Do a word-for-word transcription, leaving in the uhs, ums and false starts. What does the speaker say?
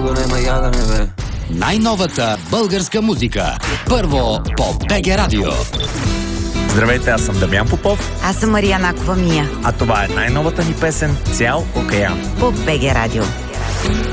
ягоне, ма ягоне, бе. Най-новата българска музика. Първо по БГ Радио. Здравейте, аз съм Дамян Попов. Аз съм Мария Накова Мия. А това е най-новата ни песен "Цял океан" По БГ Радио.